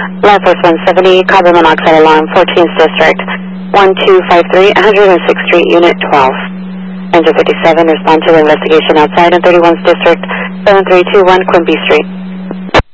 Law Enforcement 170, carbon monoxide alarm, 14th District, 1253, 106th Street, Unit 12. Engine 57, respond to the investigation outside in 31st District, 7321 Quimby Street.